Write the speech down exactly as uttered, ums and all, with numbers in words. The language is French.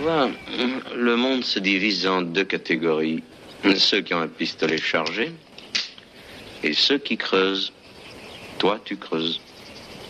vois, le monde se divise en deux catégories. Ceux qui ont un pistolet chargé et ceux qui creusent. Toi, tu creuses.